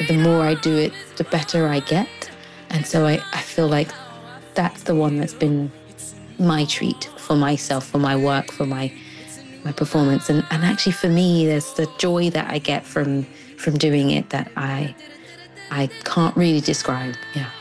the more I do it, the better I get. And so I feel like that's the one that's been my treat for myself, for my work, for my performance. And actually for me, there's the joy that I get from doing it that I can't really describe. Yeah.